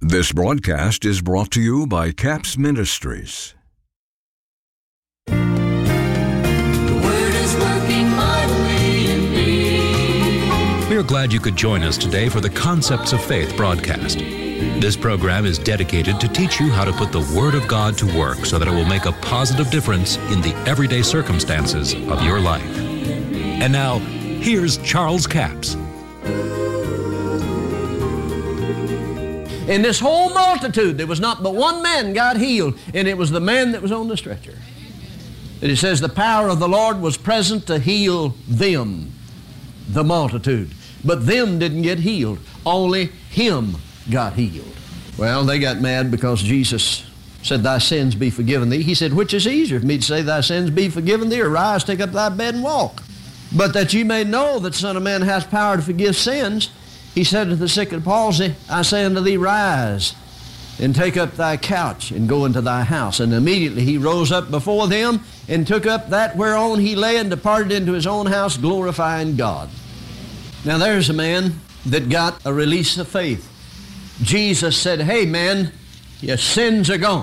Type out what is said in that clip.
This broadcast is brought to you by Capps Ministries. The Word is working mightily in me. We are glad you could join us today for the Concepts of Faith broadcast. This program is dedicated to teach you how to put the Word of God to work so that it will make a positive difference in the everyday circumstances of your life. And now, here's Charles Capps. In this whole multitude, there was not but one man got healed, and it was the man that was on the stretcher. And it says the power of the Lord was present to heal them, the multitude. But them didn't get healed. Only him got healed. Well, they got mad because Jesus said, "Thy sins be forgiven thee." He said, "Which is easier for me to say, thy sins be forgiven thee, or rise, take up thy bed and walk? But that ye may know that the Son of Man has power to forgive sins," he said to the sick of palsy, "I say unto thee, rise, and take up thy couch, and go into thy house." And immediately he rose up before them, and took up that whereon he lay, and departed into his own house, glorifying God. Now there's a man that got a release of faith. Jesus said, "Hey man, your sins are gone."